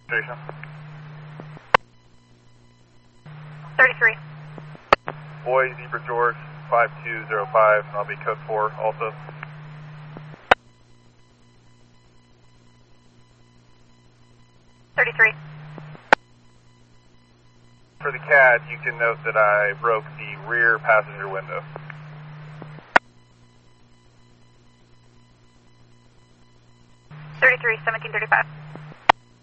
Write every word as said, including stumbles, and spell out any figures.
Station. thirty-three. Boy, Zebra George, five two zero five, and I'll be code four also. thirty-three. For the C A D, you can note that I broke the rear passenger window. thirty-three, seventeen thirty-five.